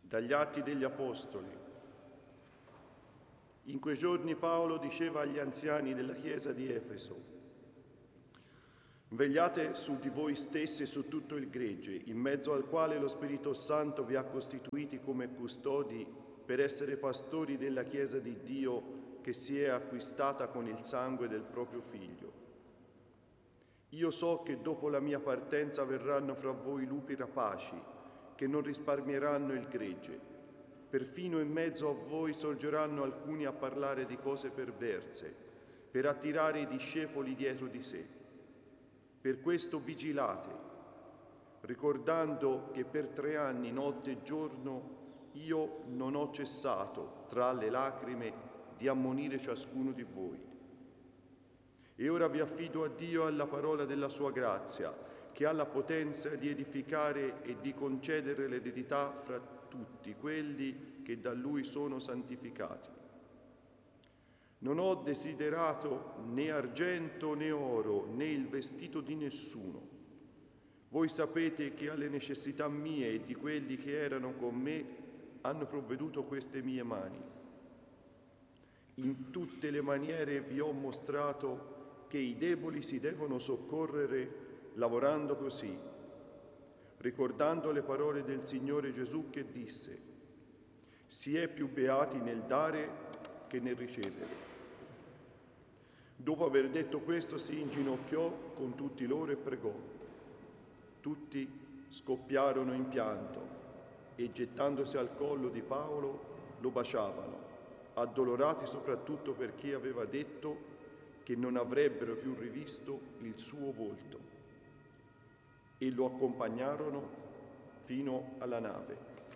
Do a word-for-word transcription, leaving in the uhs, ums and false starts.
Dagli Atti degli Apostoli. In quei giorni Paolo diceva agli anziani della chiesa di Efeso: vegliate su di voi stessi e su tutto il gregge, in mezzo al quale lo Spirito Santo vi ha costituiti come custodi per essere pastori della chiesa di Dio che si è acquistata con il sangue del proprio Figlio. Io so che dopo la mia partenza verranno fra voi lupi rapaci, che non risparmieranno il gregge. Perfino in mezzo a voi sorgeranno alcuni a parlare di cose perverse, per attirare i discepoli dietro di sé. Per questo vigilate, ricordando che per tre anni, notte e giorno, io non ho cessato, tra le lacrime, di ammonire ciascuno di voi. E ora vi affido a Dio e alla parola della sua grazia, che ha la potenza di edificare e di concedere l'eredità fra tutti quelli che da Lui sono santificati. Non ho desiderato né argento né oro, né il vestito di nessuno. Voi sapete che alle necessità mie e di quelli che erano con me hanno provveduto queste mie mani. In tutte le maniere vi ho mostrato che i deboli si devono soccorrere lavorando così, ricordando le parole del Signore Gesù che disse: si è più beati nel dare che nel ricevere. Dopo aver detto questo si inginocchiò con tutti loro e pregò. Tutti scoppiarono in pianto e gettandosi al collo di Paolo lo baciavano, addolorati soprattutto perché aveva detto che non avrebbero più rivisto il suo volto. E lo accompagnarono fino alla nave.